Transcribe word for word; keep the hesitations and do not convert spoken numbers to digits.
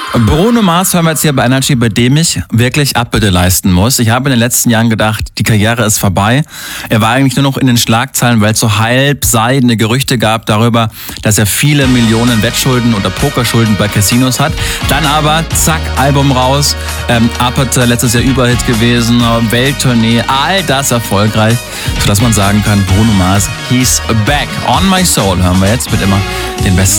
Bruno Mars hören wir jetzt hier bei Energy, bei dem ich wirklich Abbitte leisten muss. Ich habe in den letzten Jahren gedacht, die Karriere ist vorbei. Er war eigentlich nur noch in den Schlagzeilen, weil es so halbseidene Gerüchte gab darüber, dass er viele Millionen Wettschulden oder Pokerschulden bei Casinos hat. Dann aber, zack, Album raus, ähm, Abbitte, letztes Jahr Überhit gewesen, Welttournee, all das erfolgreich, sodass man sagen kann, Bruno Mars, he's back. On My Soul hören wir jetzt mit immer den besten